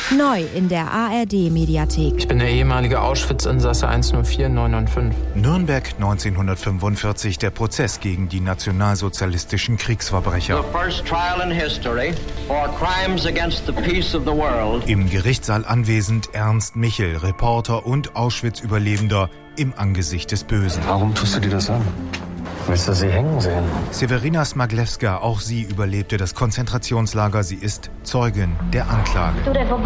Neu in der ARD-Mediathek. Ich bin der ehemalige Auschwitz-Insasse 104995. Nürnberg 1945, der Prozess gegen die nationalsozialistischen Kriegsverbrecher. The first trial in history for crimes against the peace of the world. Im Gerichtssaal anwesend Ernst Michel, Reporter und Auschwitz-Überlebender im Angesicht des Bösen. Warum tust du dir das an? Willst du sie hängen sehen? Severina Smaglewska, auch sie überlebte das Konzentrationslager. Sie ist Zeugin der Anklage.